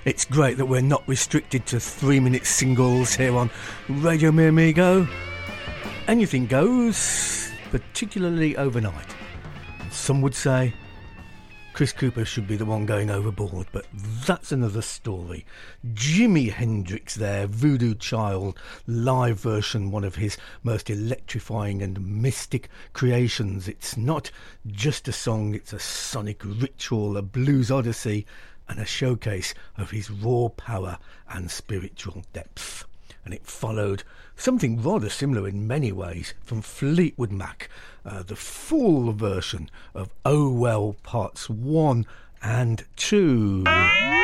It's great that we're not restricted to 3-minute singles here on Radio Mi Amigo. Anything goes, particularly overnight. Some would say Chris Cooper should be the one going overboard, but that's another story. Jimi Hendrix there, Voodoo Child, live version, one of his most electrifying and mystic creations. It's not just a song, it's a sonic ritual, a blues odyssey, and a showcase of his raw power and spiritual depth. And it followed something rather similar in many ways from Fleetwood Mac, the full version of Oh Well Parts 1 and 2.